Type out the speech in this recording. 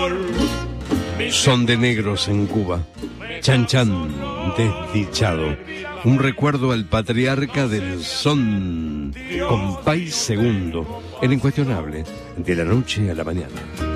Son de negros en Cuba. Chan Chan, desdichado. Un recuerdo al patriarca del son, Compay Segundo, el incuestionable, de la noche a la mañana.